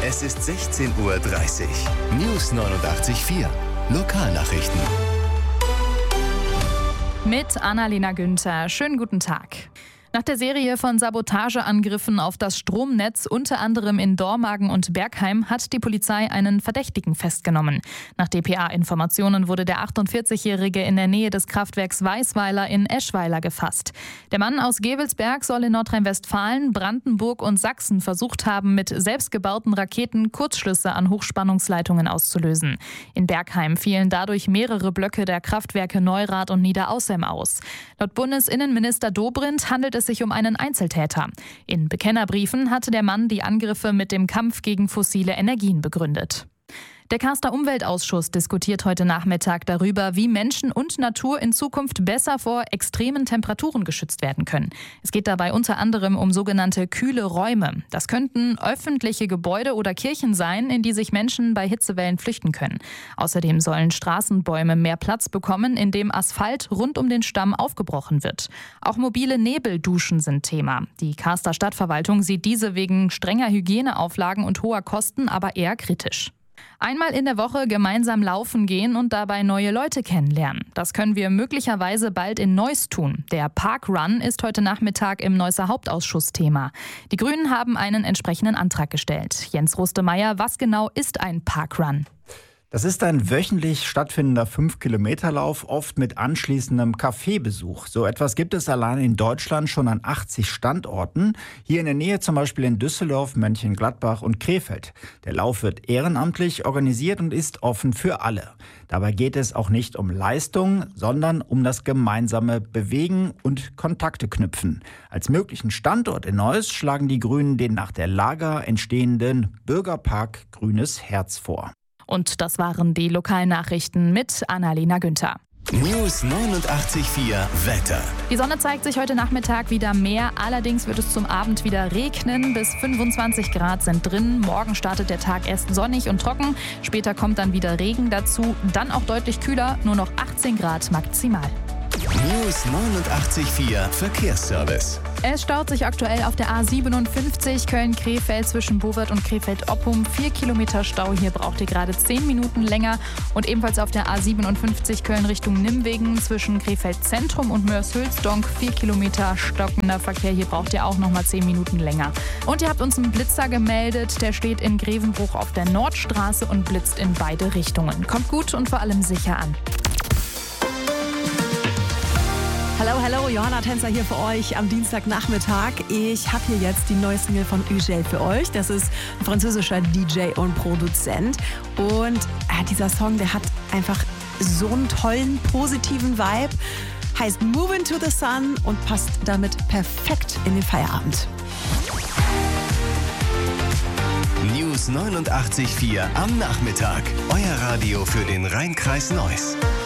Es ist 16:30 Uhr. News 89.4. Lokalnachrichten. Mit Annalena Günther. Schönen guten Tag. Nach der Serie von Sabotageangriffen auf das Stromnetz, unter anderem in Dormagen und Bergheim, hat die Polizei einen Verdächtigen festgenommen. Nach dpa-Informationen wurde der 48-Jährige in der Nähe des Kraftwerks Weißweiler in Eschweiler gefasst. Der Mann aus Gevelsberg soll in Nordrhein-Westfalen, Brandenburg und Sachsen versucht haben, mit selbstgebauten Raketen Kurzschlüsse an Hochspannungsleitungen auszulösen. In Bergheim fielen dadurch mehrere Blöcke der Kraftwerke Neurath und Niederaußem aus. Laut Bundesinnenminister Dobrindt handelt es sich um einen Einzeltäter. In Bekennerbriefen hatte der Mann die Angriffe mit dem Kampf gegen fossile Energien begründet. Der Kaster Umweltausschuss diskutiert heute Nachmittag darüber, wie Menschen und Natur in Zukunft besser vor extremen Temperaturen geschützt werden können. Es geht dabei unter anderem um sogenannte kühle Räume. Das könnten öffentliche Gebäude oder Kirchen sein, in die sich Menschen bei Hitzewellen flüchten können. Außerdem sollen Straßenbäume mehr Platz bekommen, indem Asphalt rund um den Stamm aufgebrochen wird. Auch mobile Nebelduschen sind Thema. Die Kaster Stadtverwaltung sieht diese wegen strenger Hygieneauflagen und hoher Kosten aber eher kritisch. Einmal in der Woche gemeinsam laufen gehen und dabei neue Leute kennenlernen. Das können wir möglicherweise bald in Neuss tun. Der Parkrun ist heute Nachmittag im Neusser Hauptausschuss Thema. Die Grünen haben einen entsprechenden Antrag gestellt. Jens Rustemeyer, was genau ist ein Parkrun? Das ist ein wöchentlich stattfindender 5-Kilometer-Lauf, oft mit anschließendem Kaffeebesuch. So etwas gibt es allein in Deutschland schon an 80 Standorten. Hier in der Nähe zum Beispiel in Düsseldorf, Mönchengladbach und Krefeld. Der Lauf wird ehrenamtlich organisiert und ist offen für alle. Dabei geht es auch nicht um Leistung, sondern um das gemeinsame Bewegen und Kontakte knüpfen. Als möglichen Standort in Neuss schlagen die Grünen den nach der Lager entstehenden Bürgerpark Grünes Herz vor. Und das waren die Lokalnachrichten mit Annalena Günther. News 89.4 Wetter. Die Sonne zeigt sich heute Nachmittag wieder mehr. Allerdings wird es zum Abend wieder regnen. Bis 25 Grad sind drin. Morgen startet der Tag erst sonnig und trocken. Später kommt dann wieder Regen dazu. Dann auch deutlich kühler, nur noch 18 Grad maximal. News 89.4 Verkehrsservice. Es staut sich aktuell auf der A57 Köln-Krefeld zwischen Bowert und Krefeld-Oppum. 4 Kilometer Stau, hier braucht ihr gerade 10 Minuten länger. Und ebenfalls auf der A57 Köln Richtung Nimwegen zwischen Krefeld-Zentrum und Moers-Hülsdonk. 4 Kilometer stockender Verkehr, hier braucht ihr auch nochmal 10 Minuten länger. Und ihr habt uns einen Blitzer gemeldet, der steht in Grevenbruch auf der Nordstraße und blitzt in beide Richtungen. Kommt gut und vor allem sicher an. Hallo, Johanna Tänzer hier für euch am Dienstagnachmittag. Ich habe hier jetzt die neue Single von Ugel für euch. Das ist ein französischer DJ und Produzent. Und dieser Song, der hat einfach so einen tollen, positiven Vibe. Heißt Moving to the Sun und passt damit perfekt in den Feierabend. News 89.4 am Nachmittag. Euer Radio für den Rhein-Kreis Neuss.